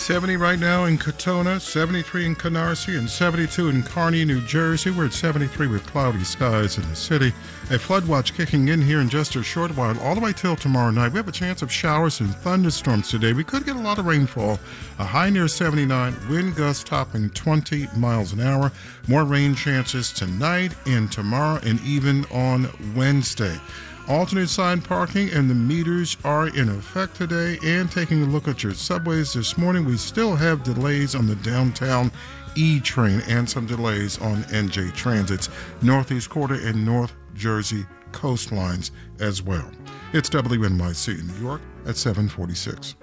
70 right now in Katona, 73 in Canarsie, and 72 in Kearney, New Jersey. We're at 73 with cloudy skies in the city. A flood watch kicking in here in just a short while, all the way till tomorrow night. We have a chance of showers and thunderstorms today. We could get a lot of rainfall. A high near 79, wind gusts topping 20 miles an hour. More rain chances tonight and tomorrow and even on Wednesday. Alternate side parking and the meters are in effect today. And taking a look at your subways this morning, we still have delays on the downtown E train and some delays on NJ Transit's Northeast Quarter and North Jersey coastlines as well. It's WNYC in New York at 7:46.